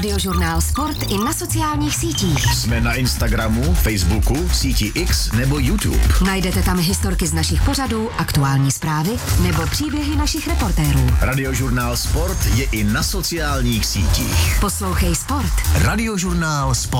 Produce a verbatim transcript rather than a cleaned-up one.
Radiožurnál Sport i na sociálních sítích. Jsme na Instagramu, Facebooku, síti X nebo YouTube. Najdete tam historky z našich pořadů, aktuální zprávy nebo příběhy našich reportérů. Radiožurnál Sport je i na sociálních sítích. Poslouchej Sport. Radiožurnál Sport.